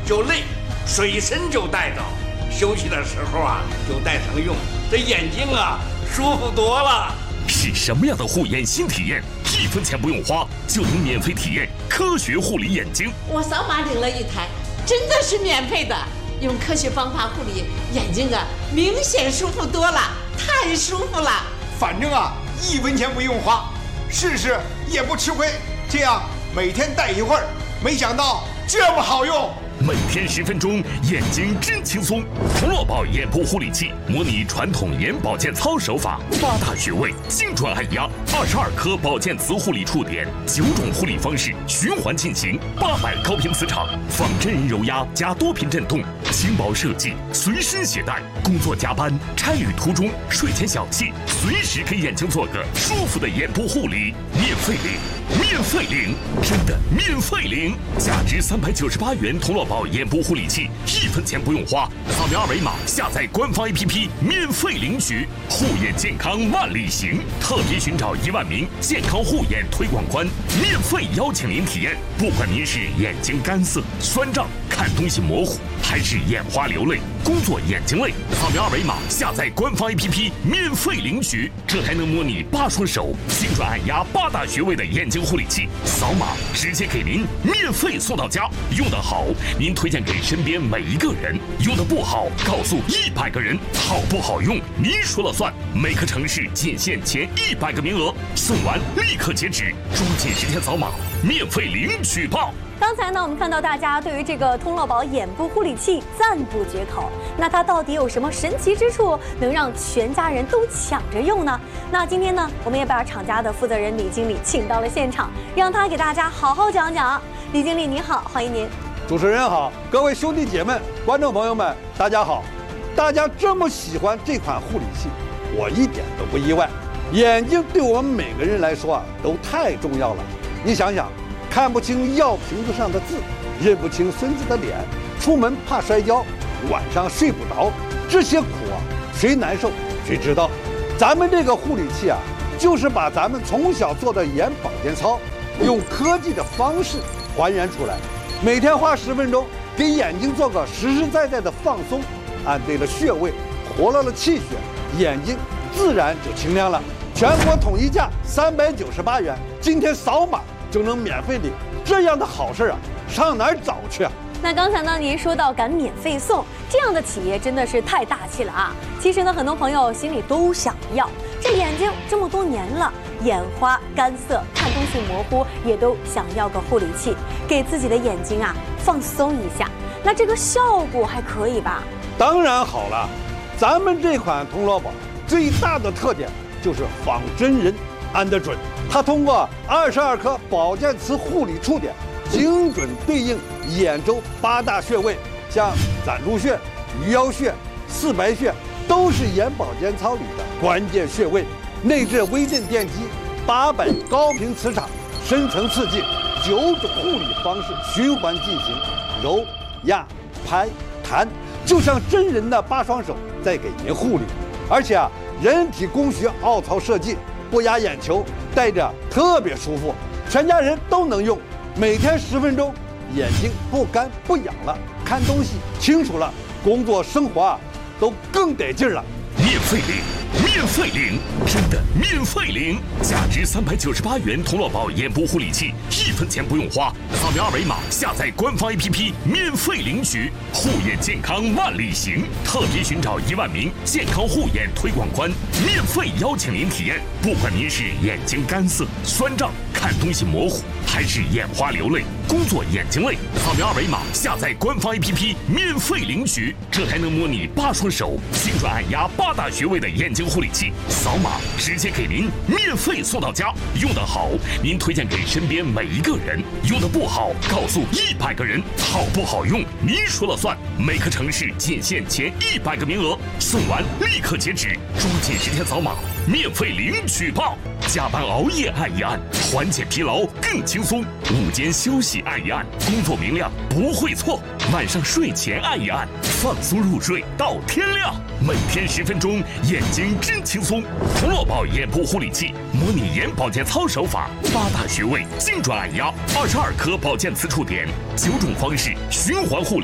就累，睡身就带着，休息的时候啊就带上用，这眼睛啊舒服多了。 是什么样的护眼新体验？1分钱不用花就能免费体验科学护理眼睛。 我扫码领了一台，真的是免费的。用科学方法护理眼睛啊，明显舒服多了，太舒服了。 反正啊，1分钱不用花，试试也不吃亏。这样每天戴一会儿，没想到这么好用。 每天10分钟，眼睛真轻松。童乐宝眼部护理器模拟传统眼保健操手法，8大穴位精准按压，22颗保健磁护理触点，9种护理方式循环进行，800高频磁场，仿真人揉压加多频震动，轻薄设计，随身携带。工作加班、差旅途中、睡前小憩，随时给眼睛做个舒服的眼部护理，免费领，免费领，真的免费领！价值398元童乐宝眼部护理器，1分钱不用花，扫描2维码下载官方 APP 免费领取。护眼健康万里行，特别寻找1万名健康护眼推广官，免费邀请您体验。不管您是眼睛干涩、酸胀、看东西模糊，还是眼花流泪、工作眼睛累，扫描2维码下载官方 APP 免费领取。这还能模拟8双手精准按压8大穴位的眼睛护理器，扫码直接给您免费送到家。用得好，您推荐给身边每一个人；用得不好，告诉100个人。好不好用，您说了算。每个城市仅限前100个名额，送完立刻截止，抓紧时间扫码，免费领取吧。 刚才呢，我们看到大家对于这个通乐宝眼部护理器赞不绝口。那它到底有什么神奇之处，能让全家人都抢着用呢？那今天呢，我们也把厂家的负责人李经理请到了现场，让他给大家好好讲讲。李经理您好，欢迎您。 主持人好，各位兄弟姐妹、观众朋友们，大家好。大家这么喜欢这款护理器，我一点都不意外。眼睛对我们每个人来说啊，都太重要了。你想想，看不清药瓶子上的字，认不清孙子的脸，出门怕摔跤，晚上睡不着，这些苦啊，谁难受谁知道。咱们这个护理器啊，就是把咱们从小做的眼保健操，用科技的方式还原出来。每天花10分钟，给眼睛做个实实在在的放松，按对了穴位，活络了气血，眼睛自然就清亮了。全国统一价398元，今天扫码就能免费领，这样的好事啊，上哪儿找去啊？ 那刚才呢，您说到敢免费送，这样的企业真的是太大气了啊！其实呢，很多朋友心里都想要，这眼睛这么多年了，眼花、干涩、看东西模糊，也都想要个护理器，给自己的眼睛啊放松一下。那这个效果还可以吧？ 当然好了，咱们这款童乐宝最大的特点就是仿真人按得准，它通过22颗保健磁护理触点，精准对应眼周8大穴位，像攒竹穴、鱼腰穴、四白穴，都是眼保健操里的关键穴位。内置微震电机，800高频磁场，深层刺激，9种护理方式循环进行，揉、压、拍、弹，就像真人的8双手在给您护理。而且啊，人体工学凹槽设计，不压眼球，戴着特别舒服，全家人都能用。每天10分钟，眼睛不干不痒了，看东西清楚了，工作生活啊都更得劲了。 免费领，免费领，真的免费领！价值398元童乐宝眼部护理器，1分钱不用花，扫描2维码下载官方 APP 免费领取。护眼健康万里行，特别寻找1万名健康护眼推广官，免费邀请您体验。不管您是眼睛干涩、酸胀、看东西模糊，还是眼花流泪、工作眼睛累，扫描2维码下载官方 APP 免费领取。这还能模拟8双手精准按压8大穴位的眼睛护理器，扫码直接给您免费送到家。用得好，您推荐给身边每一个人；用得不好，告诉100个人。好不好用，您说了算。每个城市仅限前100个名额，送完立刻截止，抓紧时间扫码，免费领取吧。加班熬夜按一按，缓解疲劳更轻松；午间休息按一按，工作明亮不会错；晚上睡前按一按，放松入睡到天亮。每天10分钟，眼睛真轻松。童乐宝眼部护理器模拟眼保健操手法，8大穴位精准按压，22颗保健磁触点，9种方式循环护理。